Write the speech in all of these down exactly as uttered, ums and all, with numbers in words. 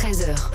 treize heures.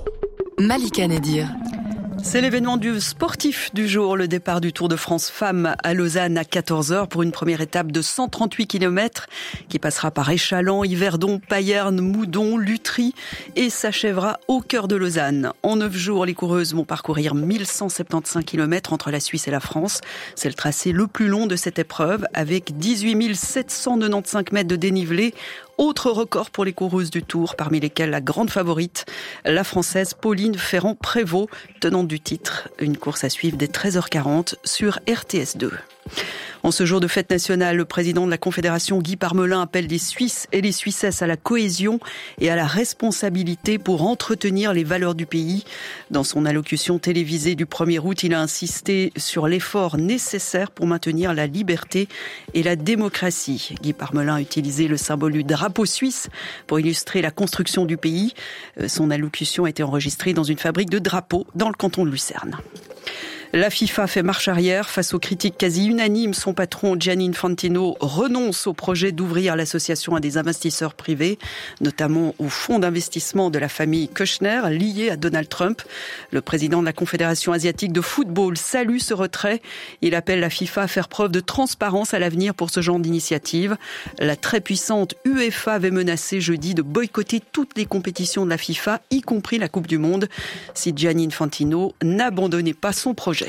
Malika Nedir. C'est l'événement du sportif du jour, le départ du Tour de France Femmes à Lausanne à quatorze heures pour une première étape de cent trente-huit kilomètres qui passera par Échallens, Yverdon, Payerne, Moudon, Lutry et s'achèvera au cœur de Lausanne. En neuf jours, les coureuses vont parcourir mille cent soixante-quinze kilomètres entre la Suisse et la France. C'est le tracé le plus long de cette épreuve avec dix-huit mille sept cent quatre-vingt-quinze mètres de dénivelé. Autre record pour les coureuses du Tour, parmi lesquelles la grande favorite, la Française Pauline Ferrand-Prévot, tenante du titre. Une course à suivre dès treize heures quarante sur R T S deux. En ce jour de fête nationale, le président de la Confédération, Guy Parmelin, appelle les Suisses et les Suissesses à la cohésion et à la responsabilité pour entretenir les valeurs du pays. Dans son allocution télévisée du premier août, il a insisté sur l'effort nécessaire pour maintenir la liberté et la démocratie. Guy Parmelin a utilisé le symbole du drapeau suisse pour illustrer la construction du pays. Son allocution a été enregistrée dans une fabrique de drapeaux dans le canton de Lucerne. La FIFA fait marche arrière face aux critiques quasi unanimes. Son patron Gianni Infantino renonce au projet d'ouvrir l'association à des investisseurs privés, notamment au fonds d'investissement de la famille Kushner, lié à Donald Trump. Le président de la Confédération asiatique de football salue ce retrait. Il appelle la FIFA à faire preuve de transparence à l'avenir pour ce genre d'initiative. La très puissante UEFA avait menacé jeudi de boycotter toutes les compétitions de la FIFA, y compris la Coupe du Monde, si Gianni Infantino n'abandonnait pas son projet.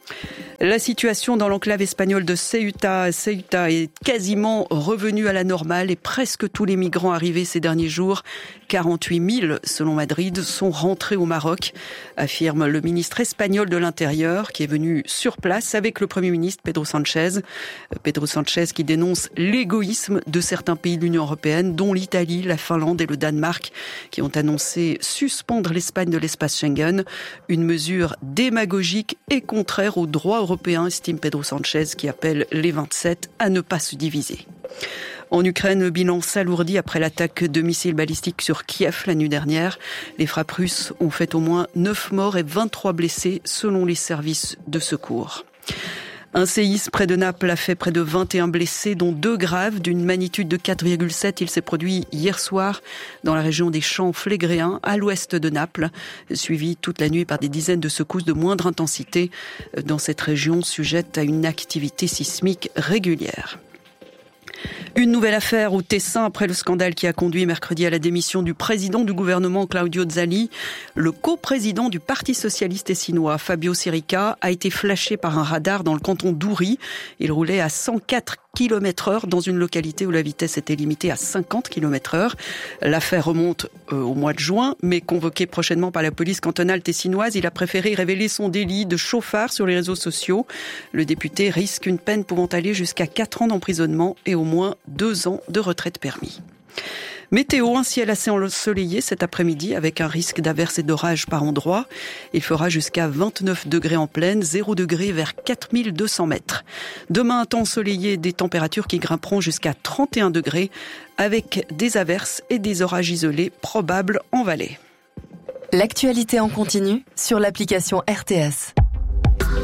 La situation dans l'enclave espagnole de Ceuta, Ceuta est quasiment revenue à la normale et presque tous les migrants arrivés ces derniers jours, quarante-huit mille selon Madrid, sont rentrés au Maroc, affirme le ministre espagnol de l'Intérieur qui est venu sur place avec le Premier ministre Pedro Sánchez. Pedro Sánchez qui dénonce l'égoïsme de certains pays de l'Union européenne, dont l'Italie, la Finlande et le Danemark, qui ont annoncé suspendre l'Espagne de l'espace Schengen, une mesure démagogique et contraire aux droits européens, estime Pedro Sánchez, qui appelle les vingt-sept à ne pas se diviser. En Ukraine, le bilan s'alourdit après l'attaque de missiles balistiques sur Kiev la nuit dernière. Les frappes russes ont fait au moins neuf morts et vingt-trois blessés selon les services de secours. Un séisme près de Naples a fait près de vingt et un blessés, dont deux graves, d'une magnitude de quatre virgule sept. Il s'est produit hier soir dans la région des Champs Flégréens, à l'ouest de Naples, suivi toute la nuit par des dizaines de secousses de moindre intensité dans cette région sujette à une activité sismique régulière. Une nouvelle affaire au Tessin après le scandale qui a conduit mercredi à la démission du président du gouvernement Claudio Zali. Le coprésident du Parti socialiste tessinois, Fabio Sirica, a été flashé par un radar dans le canton d'Uri. Il roulait à cent quatre kilomètres heure dans une localité où la vitesse était limitée à cinquante kilomètres heure. L'affaire remonte euh, au mois de juin, mais convoqué prochainement par la police cantonale tessinoise, il a préféré révéler son délit de chauffard sur les réseaux sociaux. Le député risque une peine pouvant aller jusqu'à quatre ans d'emprisonnement et au moins deux ans de retraite permis. Météo, un ciel assez ensoleillé cet après-midi avec un risque d'averses et d'orages par endroits. Il fera jusqu'à vingt-neuf degrés en plaine, zéro degré vers quatre mille deux cents mètres. Demain, un temps ensoleillé, des températures qui grimperont jusqu'à trente et un degrés avec des averses et des orages isolés probables en vallée. L'actualité en continu sur l'application R T S.